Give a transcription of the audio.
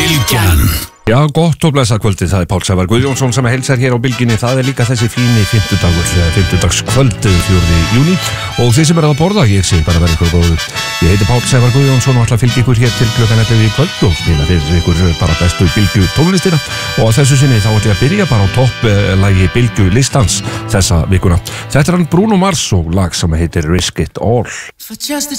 Bylgjan. Já, gott og blessa kvöldið, það Páll Sævar Guðjónsson sem heilsar hér á Bylginni. Það líka þessi fíni fimmtudagskvöldið 4. júní og þið sem að borða, ég segi bara verið ykkur góðu. Ég heiti Páll Sævar Guðjónsson og ætla að fylgja ykkur hér til klukkan 11 í kvöld og spila fyrir ykkur bara bestu Bylgju tónlistina og þessu sinni þá ætla ég að byrja bara á topplagi Bylgju listans þessa vikuna. Þetta hann Bruno Mars og lag sem heitir Risk It All. For just a